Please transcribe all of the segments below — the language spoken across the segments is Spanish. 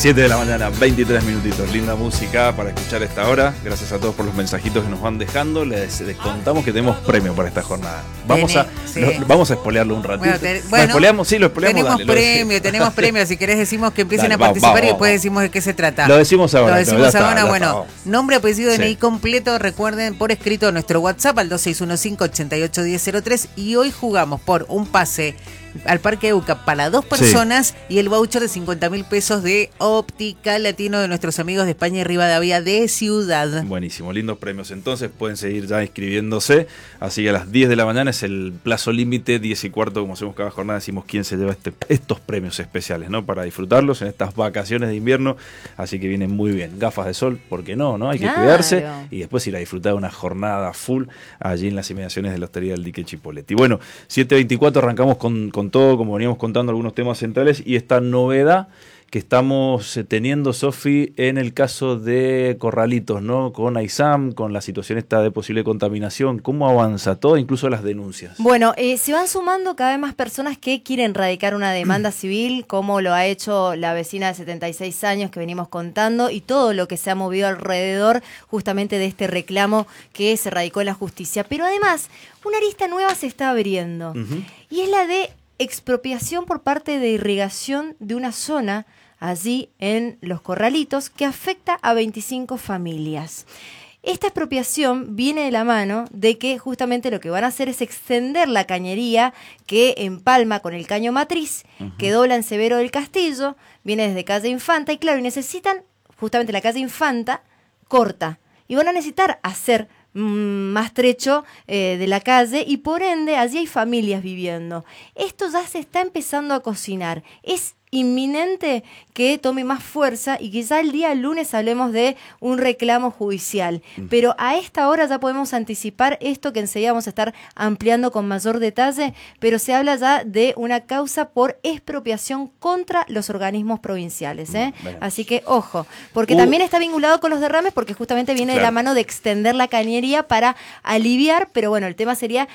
7 de la mañana, 23 minutitos. Linda música para escuchar a esta hora. Gracias a todos por los mensajitos que nos van dejando. Les contamos que tenemos premio para esta jornada. Vamos a spoilearlo un ratito. Bueno, ¿Lo spoileamos? Sí, lo spoileamos. Tenemos premio. Si querés decimos que empiecen a participar y después decimos de qué se trata. Lo decimos ahora. Bueno, nombre, apellido, DNI completo. Recuerden por escrito nuestro WhatsApp al 2615-881003. Y hoy jugamos por un pase al Parque Euca para 2 personas y el voucher de 50.000 pesos de Óptica Latino de nuestros amigos de España y Rivadavia de Ciudad. Buenísimo, lindos premios. Entonces pueden seguir ya inscribiéndose. Así que a las 10 de la mañana es el plazo límite, 10:15, como hacemos cada jornada, decimos quién se lleva estos premios especiales, ¿no? Para disfrutarlos en estas vacaciones de invierno. Así que vienen muy bien. Gafas de sol, ¿por qué no? Hay que cuidarse y después ir a disfrutar de una jornada full allí en las inmediaciones de la Hostería del Dique Chipoleti. Bueno, 7:24 arrancamos con todo, como veníamos contando, algunos temas centrales y esta novedad que estamos teniendo, Sofi, en el caso de Corralitos, ¿no? Con AISAM, con la situación esta de posible contaminación. ¿Cómo avanza todo, incluso las denuncias? Bueno, se van sumando cada vez más personas que quieren radicar una demanda civil, como lo ha hecho la vecina de 76 años que venimos contando, y todo lo que se ha movido alrededor justamente de este reclamo que se radicó en la justicia. Pero además, una arista nueva se está abriendo, y es la de expropiación por parte de irrigación de una zona allí en Los Corralitos que afecta a 25 familias. Esta expropiación viene de la mano de que justamente lo que van a hacer es extender la cañería que empalma con el caño matriz, que dobla en Severo del Castillo, viene desde calle Infanta y claro, y necesitan justamente la calle Infanta corta y van a necesitar hacer más trecho de la calle y por ende allí hay familias viviendo. Esto ya se está empezando a cocinar. Es inminente que tome más fuerza y que ya el día lunes hablemos de un reclamo judicial. Pero a esta hora ya podemos anticipar esto que enseguida vamos a estar ampliando con mayor detalle, pero se habla ya de una causa por expropiación contra los organismos provinciales. Así que ojo, porque también está vinculado con los derrames porque justamente viene de la mano de extender la cañería para aliviar, pero bueno, el tema sería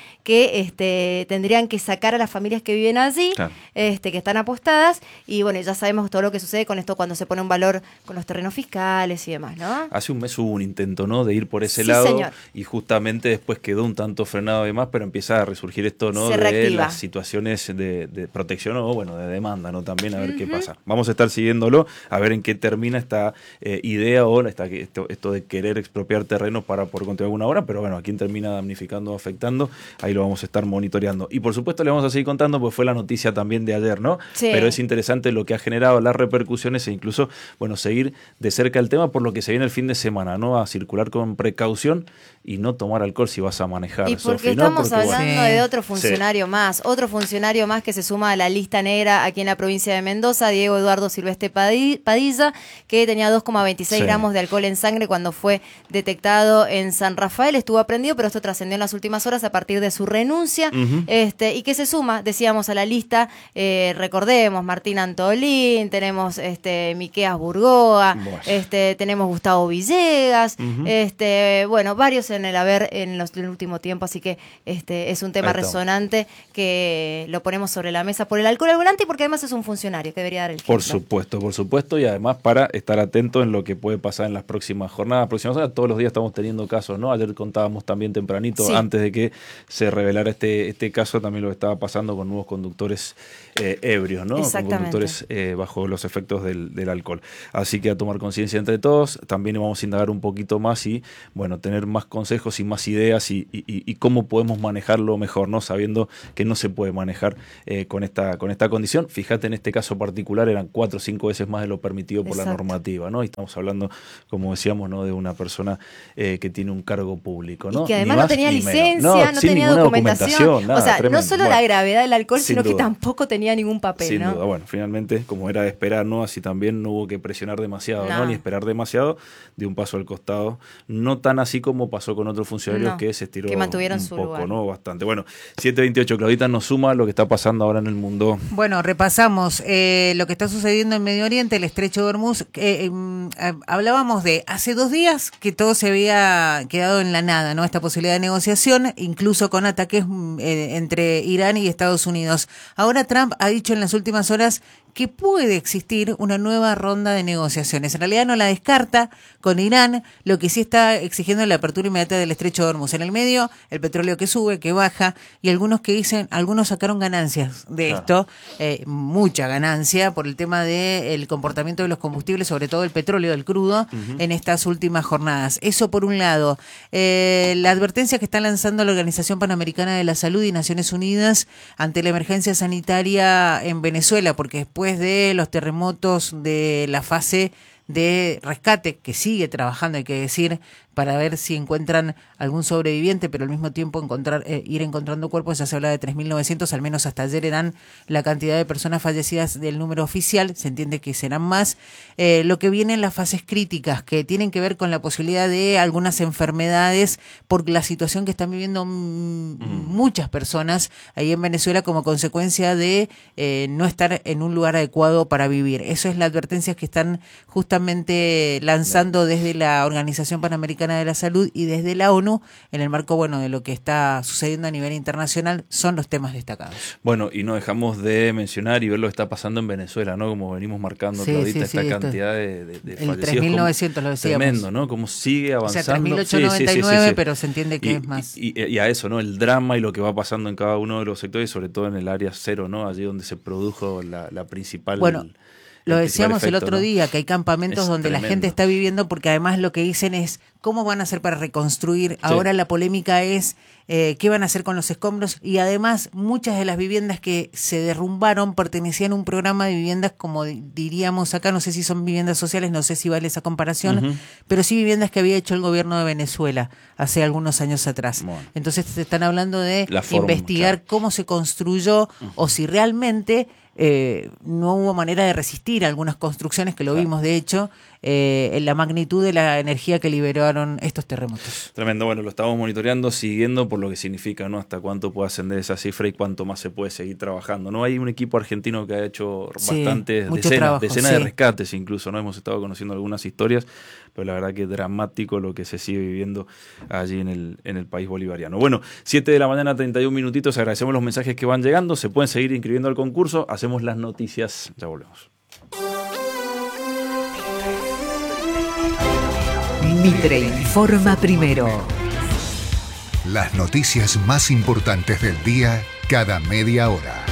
que tendrían que sacar a las familias que viven allí, que están apostadas. Y bueno, ya sabemos todo lo que sucede con esto cuando se pone un valor con los terrenos fiscales y demás, ¿no? Hace un mes hubo un intento, ¿no? De ir por ese lado, señor. Y justamente después quedó un tanto frenado y demás, pero empieza a resurgir esto, ¿no? De las situaciones de protección o, bueno, de demanda, ¿no? También a ver qué pasa. Vamos a estar siguiéndolo, a ver en qué termina esta idea o esto de querer expropiar terrenos para poder continuar alguna obra, pero bueno, a quién termina damnificando o afectando, ahí lo vamos a estar monitoreando. Y por supuesto le vamos a seguir contando, porque fue la noticia también de ayer, ¿no? Sí. Pero es interesante lo que ha generado, las repercusiones e incluso, bueno, seguir de cerca el tema por lo que se viene el fin de semana, ¿no? A circular con precaución y no tomar alcohol si vas a manejar. Y porque Sofi, estamos ¿no? hablando de otro funcionario más, que se suma a la lista negra aquí en la provincia de Mendoza, Diego Eduardo Silvestre Padilla, que tenía 2,26 gramos de alcohol en sangre cuando fue detectado en San Rafael, estuvo aprendido, pero esto trascendió en las últimas horas a partir de su renuncia, y que se suma, decíamos, a la lista, recordemos, Martín Antolín, tenemos Miqueas Burgoa, tenemos Gustavo Villegas, bueno, varios en el haber en el último tiempo, así que es un tema resonante que lo ponemos sobre la mesa por el alcohol al volante y porque además es un funcionario que debería dar el ejemplo. Por supuesto, y además para estar atento en lo que puede pasar en las próximas jornadas, todos los días estamos teniendo casos, ¿no? Ayer contábamos también tempranito, antes de que se revelara este caso, también lo que estaba pasando con nuevos conductores ebrios, ¿no? Con conductores bajo los efectos del alcohol. Así que a tomar conciencia entre todos, también vamos a indagar un poquito más y, bueno, tener más consejos y más ideas y cómo podemos manejarlo mejor, ¿no? Sabiendo que no se puede manejar con esta condición. Fíjate, en este caso particular eran 4 o 5 veces más de lo permitido por la normativa, ¿no? Y estamos hablando, como decíamos, ¿no? De una persona que tiene un cargo público, ¿no? Y que además no tenía licencia, no tenía documentación. Nada, o sea, tremendo. No solo la gravedad del alcohol, sino que tampoco tenía ningún papel, sin ¿no? duda. Bueno, finalmente, como era de esperar, ¿no? Así también no hubo que presionar demasiado, ¿no? Ni esperar demasiado, de un paso al costado. No tan así como pasó con otros funcionarios que se estiró un poco, lugar. ¿No? Bastante. Bueno, 7:28, Claudita nos suma lo que está pasando ahora en el mundo. Bueno, repasamos lo que está sucediendo en Medio Oriente, el Estrecho de Hormuz. Hablábamos de hace 2 días que todo se había quedado en la nada, ¿no? Esta posibilidad de negociación, incluso con ataques entre Irán y Estados Unidos. Ahora Trump ha dicho en las últimas horas que puede existir una nueva ronda de negociaciones. En realidad no la descarta con Irán, lo que sí está exigiendo la apertura inmediata del estrecho de Hormuz. En el medio, el petróleo que sube, que baja, y algunos que dicen, algunos sacaron ganancias de esto, mucha ganancia por el tema del comportamiento de los combustibles, sobre todo el petróleo, el crudo, en estas últimas jornadas. Eso por un lado. La advertencia que está lanzando la Organización Panamericana de la Salud y Naciones Unidas ante la emergencia sanitaria en Venezuela, porque después de los terremotos de la fase de rescate, que sigue trabajando, hay que decir, para ver si encuentran algún sobreviviente, pero al mismo tiempo ir encontrando cuerpos. Ya se habla de 3.900, al menos hasta ayer eran la cantidad de personas fallecidas del número oficial, se entiende que serán más. Lo que viene en las fases críticas, que tienen que ver con la posibilidad de algunas enfermedades por la situación que están viviendo muchas personas ahí en Venezuela como consecuencia de no estar en un lugar adecuado para vivir. Eso es la advertencia que están justamente lanzando desde la Organización Panamericana de la Salud y desde la ONU en el marco, bueno, de lo que está sucediendo a nivel internacional. Son los temas destacados. Bueno, y no dejamos de mencionar y ver lo que está pasando en Venezuela, ¿no? Como venimos marcando, Claudita, esta cantidad de fallecidos. El 3.900 lo decíamos. Tremendo, ¿no? Cómo sigue avanzando. O sea, 3.899, pero se entiende que es más. Y a eso, ¿no? El drama y lo que va pasando en cada uno de los sectores, sobre todo en el área cero, ¿no? Allí donde se produjo la principal... Bueno, lo decíamos el otro día, que hay campamentos donde la gente está viviendo, porque además lo que dicen es cómo van a hacer para reconstruir. Ahora la polémica es qué van a hacer con los escombros, y además muchas de las viviendas que se derrumbaron pertenecían a un programa de viviendas, como diríamos acá, no sé si son viviendas sociales, no sé si vale esa comparación, pero sí viviendas que había hecho el gobierno de Venezuela hace algunos años atrás. Bueno. Entonces se están hablando de investigar cómo se construyó o si realmente... no hubo manera de resistir algunas construcciones, que lo vimos de hecho, en la magnitud de la energía que liberaron estos terremotos. Tremendo. Bueno, lo estamos monitoreando, siguiendo por lo que significa, ¿no? Hasta cuánto puede ascender esa cifra y cuánto más se puede seguir trabajando, ¿no? Hay un equipo argentino que ha hecho bastantes decenas de rescates incluso, ¿no? Hemos estado conociendo algunas historias, pero la verdad que es dramático lo que se sigue viviendo allí en el país bolivariano. Bueno, 7 de la mañana, 31 minutitos, agradecemos los mensajes que van llegando, se pueden seguir inscribiendo al concurso, hacemos las noticias, ya volvemos. Mitre informa primero. Las noticias más importantes del día cada media hora.